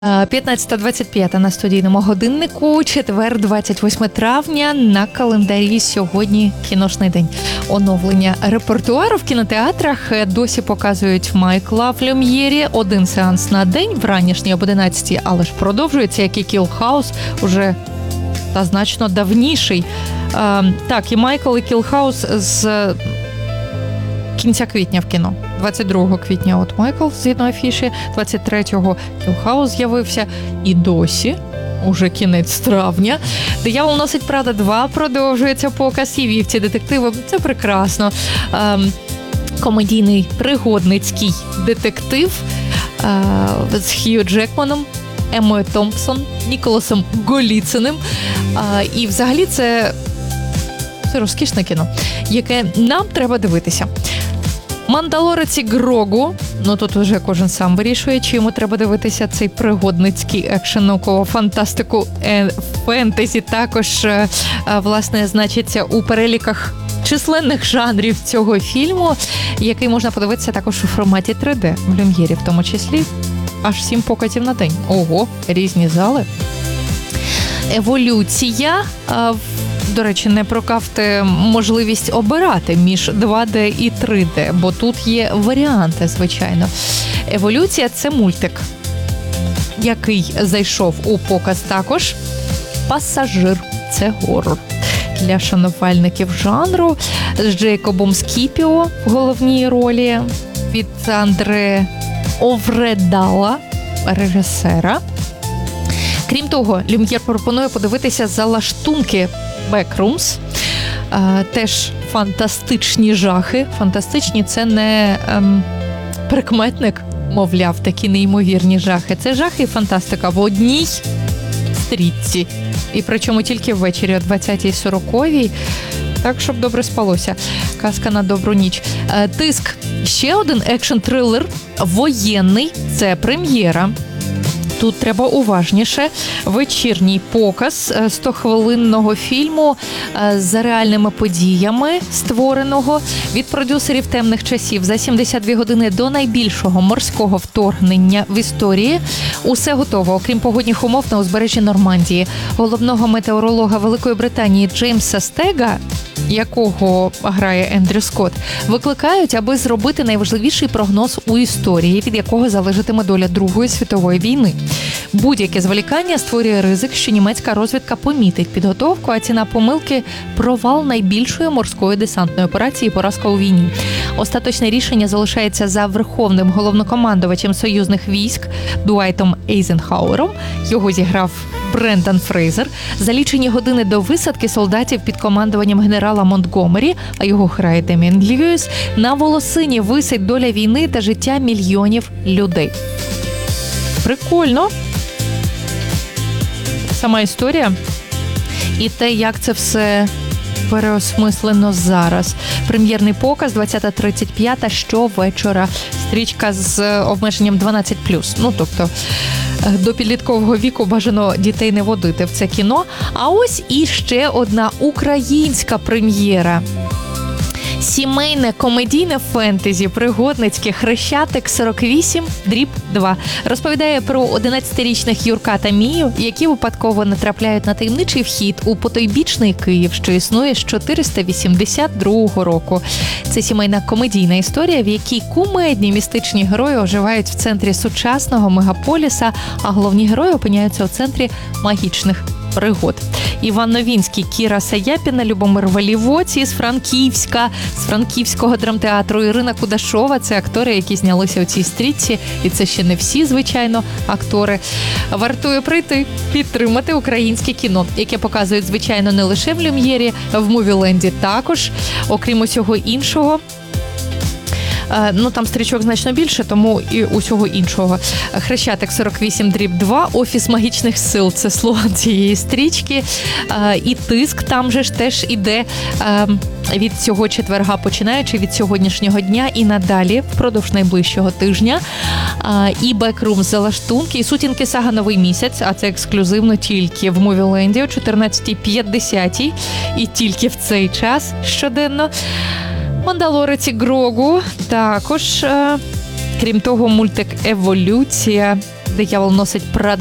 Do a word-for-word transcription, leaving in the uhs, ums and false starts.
п'ятнадцята двадцять п'ять на студійному годиннику, четвер, двадцять восьме травня, на календарі сьогодні кіношний день. Оновлення репертуару в кінотеатрах досі показують Майкла в Люм'єрі. Один сеанс на день, вранішній об одинадцятій, але ж продовжується, як і Kill House, уже та значно давніший. А, так, і Майкл, і Kill House з кінця квітня в кіно. двадцять другого квітня от Майкл, згідно афіші, двадцять третього Kill House з'явився, і досі, уже кінець травня, «Диявол носить Прада два» продовжується показ, і вівці детективи. Це прекрасно. Ем, комедійний пригодницький детектив е, з Хью Джекманом, Еммою Томпсон, Ніколасом Голіциним. Е, і взагалі це, це розкішне кіно, яке нам треба дивитися. «Мандалорець» і Грогу, ну тут вже кожен сам вирішує, чи йому треба дивитися цей пригодницький екшен, наукову фантастику, е, фентезі, також, е, власне, значиться у переліках численних жанрів цього фільму, який можна подивитися також у форматі три де, в Люм'єрі в тому числі, аж сім показів на день. Ого, різні зали. «Еволюція», е, до речі, не прокавте можливість обирати між два де і три де, бо тут є варіанти, звичайно. «Еволюція» – це мультик, який зайшов у показ також. «Пасажир» – це горор. Для шанувальників жанру з Джейкобом Скіпіо в головній ролі від Андре Овредала, режисера. Крім того, Люм'єр пропонує подивитися «Залаштунки», Backrooms, теж фантастичні жахи. Фантастичні – це не ем, прикметник, мовляв, такі неймовірні жахи. Це жахи і фантастика в одній стрічці. І причому тільки ввечері о двадцятій сорок, так, щоб добре спалося. Казка на добру ніч. «Тиск» – ще один екшн-трилер, воєнний, це прем'єра. Тут треба уважніше. Вечірній показ стохвилинного фільму за реальними подіями, створеного від продюсерів «Темних часів». За сімдесят дві години до найбільшого морського вторгнення в історії усе готово, окрім погодних умов на узбережжі Нормандії. Головного метеоролога Великої Британії Джеймса Стега, якого грає Ендрю Скотт, викликають, аби зробити найважливіший прогноз у історії, від якого залежатиме доля Другої світової війни. Будь-яке зволікання створює ризик, що німецька розвідка помітить підготовку, а ціна помилки – провал найбільшої морської десантної операції і поразка у війні. Остаточне рішення залишається за верховним головнокомандувачем союзних військ Дуайтом Ейзенхауером. Його зіграв Брендан Фрейзер. За лічені години до висадки солдатів під командуванням генерала Монтгомері, а його грає Деміан Льюіс, на волосині висить доля війни та життя мільйонів людей. Прикольно. Сама історія і те, як це все переосмислено зараз. Прем'єрний показ двадцята тридцять п'ята щовечора. Стрічка з обмеженням дванадцять плюс. Ну, тобто, до підліткового віку бажано дітей не водити в це кіно. А ось і ще одна українська прем'єра. Сімейне комедійне фентезі пригодницьке «Хрещатик сорок вісім дріб два» розповідає про одинадцятирічних Юрка та Мію, які випадково натрапляють на таємничий вхід у потойбічний Київ, що існує з чотириста вісімдесят другого року. Це сімейна комедійна історія, в якій кумедні містичні герої оживають в центрі сучасного мегаполіса, а головні герої опиняються у центрі магічних пригод. Іван Новінський, Кіра Саяпіна, Любомир Валівоць із Франківська, з Франківського драмтеатру, Ірина Кудашова – це актори, які знялися у цій стрічці, і це ще не всі, звичайно, актори. Вартує прийти, підтримати українське кіно, яке показують, звичайно, не лише в Люм'єрі, в Мувіленді також, окрім усього іншого. Ну, там стрічок значно більше, тому і усього іншого. «Хрещатик сорок вісім дріб два», «Офіс магічних сил» – це слоган цієї стрічки. І «Тиск» там же ж теж іде від цього четверга, починаючи від сьогоднішнього дня і надалі, впродовж найближчого тижня. І «Backrooms», «Залаштунки», і «Сутінки. Сага. Новий місяць», а це ексклюзивно тільки в Мувіленді о чотирнадцятій п'ятдесят і тільки в цей час щоденно. «Мандалорець» і Грогу також. Крім того, мультик «Еволюція» Диявол носить Прада